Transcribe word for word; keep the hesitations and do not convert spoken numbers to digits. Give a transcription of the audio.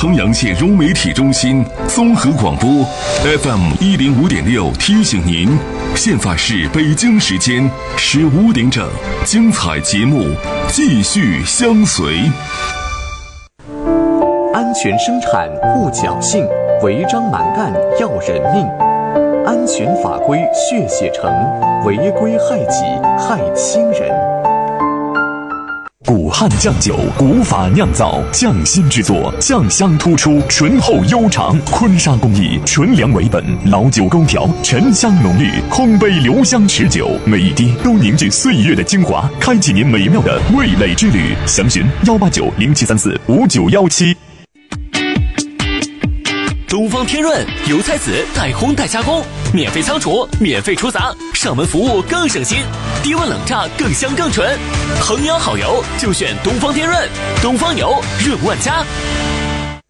衡阳县融媒体中心综合广播 F M 一零五点六提醒您，现在是北京时间十五点整，精彩节目继续相随。 安全生产护侥幸，违章蛮干要人命。安全法规血写成，违规害己害亲人。 古汉酱酒，古法酿造，匠心制作，酱香突出，醇厚悠长。坤沙工艺，纯粮为本，老酒勾调，沉香浓郁，烘焙留香持久，每一滴都凝聚岁月的精华，开启您美妙的味蕾之旅。详询幺八九零七三四五九幺七。 东方天润油菜籽代烘代加工，免费仓储，免费出杂，上门服务更省心，低温冷榨更香更纯。衡阳好油就选东方天润，东方油润万家。